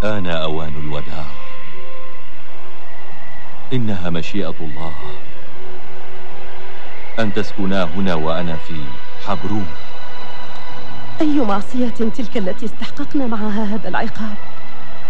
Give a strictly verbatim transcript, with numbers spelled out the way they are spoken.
آن أوان الوداع. إنها مشيئة الله أن تسكنا هنا وأنا في حبرون. أي معصية تلك التي استحققنا معها هذا العقاب؟